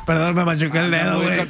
Perdón, me machuqué el dedo, güey.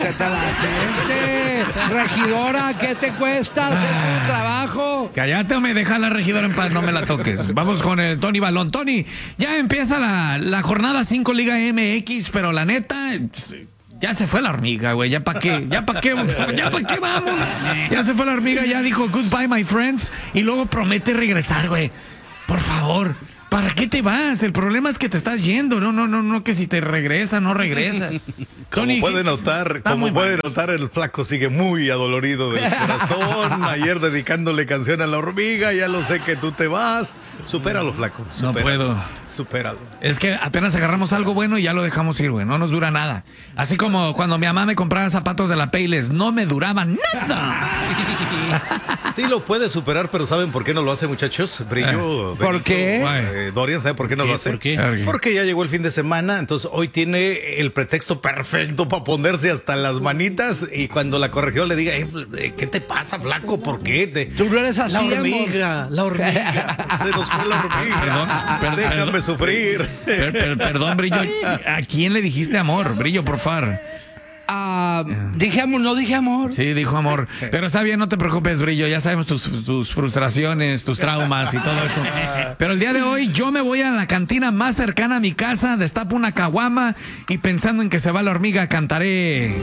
Regidora, ¿qué te cuesta hacer tu trabajo? Cállate o me deja la regidora en paz, no me la toques. Vamos con el Tony Balón. Tony, ya empieza la jornada 5 Liga MX, pero la neta... Ya se fue la hormiga, güey. ¿Ya para qué? ¿Ya para qué? ¿Ya para qué vamos? Ya se fue la hormiga, ya dijo goodbye, my friends. Y luego promete regresar, güey. Por favor, ¿para qué te vas? El problema es que te estás yendo. No, que si te regresa, no regresa. Tony, como puede notar, el flaco sigue muy adolorido del corazón. Ayer dedicándole canción a la hormiga. Ya lo sé que tú te vas. Supéralo, flaco. No puedo. Supéralo. Es que apenas agarramos algo bueno y ya lo dejamos ir, güey. No nos dura nada. Así como cuando mi mamá me compraba zapatos de la Payless, no me duraban nada. Sí lo puede superar, pero ¿saben por qué no lo hace, muchachos? Brillo. ¿Por qué? Dorian, ¿sabe por qué no lo hace? ¿Por qué? Porque ya llegó el fin de semana, entonces hoy tiene el pretexto perfecto para ponerse hasta las manitas y cuando la corregidora le diga, ¿qué te pasa, flaco? ¿Por qué? Tú no eres así, la hormiga. Se nos fue la hormiga. Déjame sufrir. Perdón, Brillo. ¿A quién le dijiste amor? Brillo, por favor. Dije amor, no dije amor. Sí, dijo amor. Pero está bien, no te preocupes, Brillo. Ya sabemos tus frustraciones, tus traumas y todo eso. Pero el día de hoy yo me voy a la cantina más cercana a mi casa, destapo una caguama y pensando en que se va la hormiga, cantaré.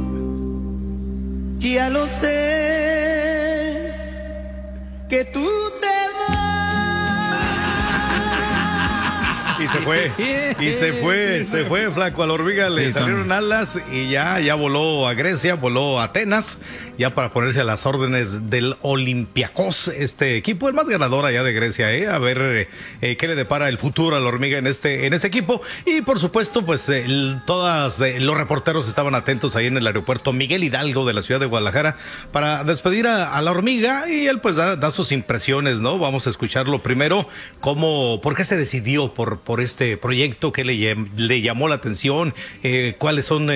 Ya lo sé, que tú te Y se fue, flaco. A la hormiga le salieron alas y ya voló a Grecia, voló a Atenas, ya para ponerse a las órdenes del Olympiacos, este equipo, el más ganador allá de Grecia, a ver qué le depara el futuro a la hormiga en este equipo. Y por supuesto, pues todos los reporteros estaban atentos ahí en el aeropuerto Miguel Hidalgo de la ciudad de Guadalajara para despedir a la hormiga y él pues da sus impresiones, ¿no? Vamos a escucharlo primero, por qué se decidió por este proyecto, qué le llamó la atención, cuáles son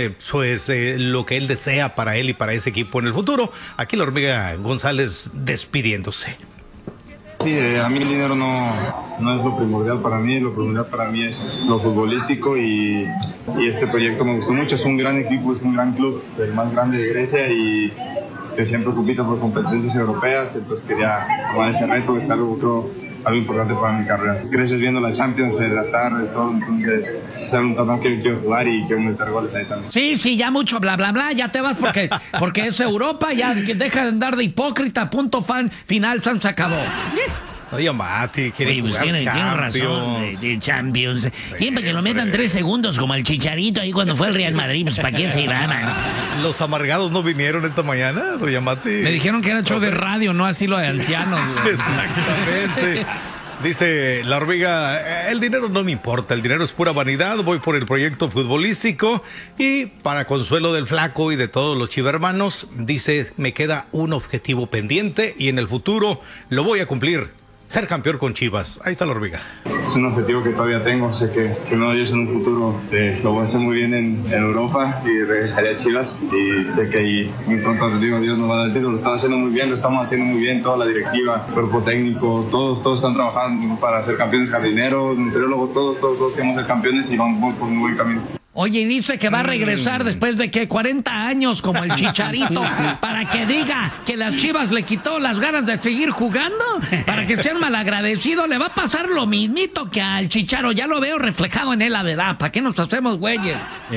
lo que él desea para él y para ese equipo en el futuro. Aquí la hormiga González despidiéndose. Sí, a mí el dinero no es lo primordial para mí, lo primordial para mí es lo futbolístico y este proyecto me gustó mucho, es un gran equipo, es un gran club, el más grande de Grecia y que siempre compite por competencias europeas, entonces quería tomar ese reto, es algo importante para mi carrera. Creces viendo la Champions en las tardes, todo, entonces es un torneo que quiero jugar y quiero meter goles ahí también. Sí, ya mucho bla, bla, bla, ya te vas porque es Europa, ya deja de andar de hipócrita, punto final, se acabó. Oye, Mati, quiere jugar tiene razón, de Champions. Siempre que lo metan 3 segundos como el Chicharito ahí cuando fue al Real Madrid, pues ¿para qué se iba, man? Los amargados no vinieron esta mañana, oye, Mati. Me dijeron que era show de radio, no asilo de ancianos. Exactamente. Dice la hormiga, el dinero no me importa, el dinero es pura vanidad, voy por el proyecto futbolístico y para consuelo del flaco y de todos los chivermanos, dice, me queda un objetivo pendiente y en el futuro lo voy a cumplir. Ser campeón con Chivas. Ahí está la hormiga. Es un objetivo que todavía tengo. Sé que uno de ellos en un futuro lo voy a hacer muy bien en Europa y regresaré a Chivas. Y sé que ahí muy pronto, te digo, Dios nos va a dar el título. Lo están haciendo muy bien, lo estamos haciendo muy bien. Toda la directiva, cuerpo técnico, todos están trabajando para ser campeones, jardineros, meteorólogos, todos queremos ser campeones y vamos por un buen camino. Oye, y dice que va a regresar después de que 40 años como el Chicharito para que diga que las Chivas le quitó las ganas de seguir jugando, para que sea malagradecido. Le va a pasar lo mismito que al Chicharo. Ya lo veo reflejado en él, la verdad. ¿Para qué nos hacemos güeyes?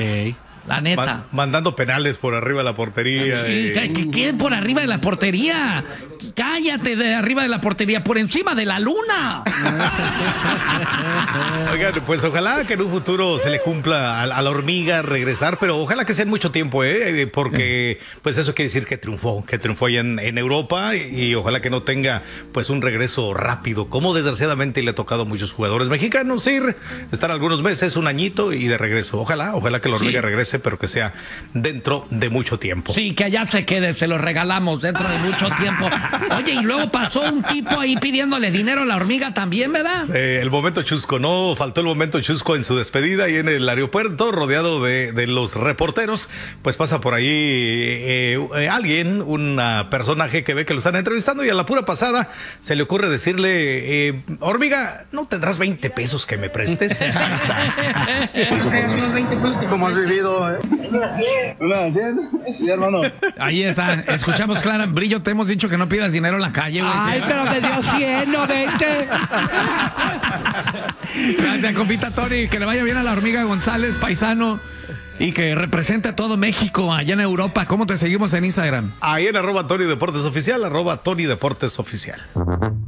La neta. Mandando penales por arriba de la portería. Sí, ¿qué por arriba de la portería? Cállate, de arriba de la portería, por encima de la luna. Oigan, pues ojalá que en un futuro se le cumpla a la hormiga regresar, pero ojalá que sea en mucho tiempo, porque pues eso quiere decir que triunfó allá en Europa y ojalá que no tenga pues un regreso rápido, como desgraciadamente le ha tocado a muchos jugadores mexicanos estar algunos meses, un añito y de regreso. Ojalá que la hormiga regrese, pero que sea dentro de mucho tiempo. Sí, que allá se quede, se lo regalamos dentro de mucho tiempo. Oye, y luego pasó un tipo ahí pidiéndole dinero a la hormiga también, ¿verdad? Sí, el momento chusco, no faltó el momento chusco en su despedida y en el aeropuerto, rodeado de los reporteros, pues pasa por ahí alguien, un personaje que ve que lo están entrevistando y a la pura pasada se le ocurre decirle, hormiga, ¿no tendrás 20 pesos que me prestes? Ahí está. ¿Cómo has vivido no, Una de 100. Sí, hermano. Ahí está. Escuchamos clara. Brillo, te hemos dicho que no pidas dinero en la calle, güey. Ay, pero te dio 100, no 20. Gracias, compita Tony. Que le vaya bien a la hormiga González, paisano. Y que represente a todo México allá en Europa. ¿Cómo te seguimos en Instagram? Ahí en @Tony Deportes Oficial, @Tony Deportes Oficial.